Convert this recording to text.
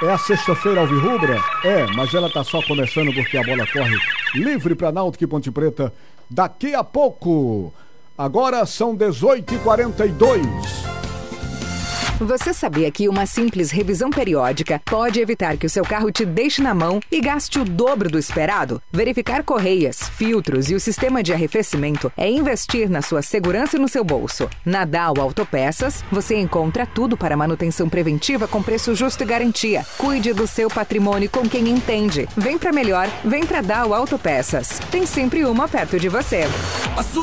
É a sexta-feira alvirrubra? É, mas ela tá só começando porque a bola corre livre para Náutico e Ponte Preta daqui a pouco. Agora são 18h42. Você sabia que uma simples revisão periódica pode evitar que o seu carro te deixe na mão e gaste o dobro do esperado? Verificar correias, filtros e o sistema de arrefecimento é investir na sua segurança e no seu bolso. Na Dow Autopeças, você encontra tudo para manutenção preventiva com preço justo e garantia. Cuide do seu patrimônio com quem entende. Vem pra melhor, vem pra Dow Autopeças. Tem sempre uma perto de você.